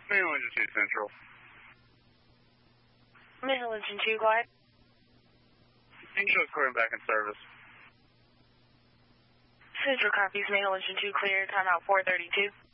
Main Engine 2 Central. Main Engine 2, go ahead. Angel clear and back in service. Central copies, Main Engine 2 clear, timeout 432.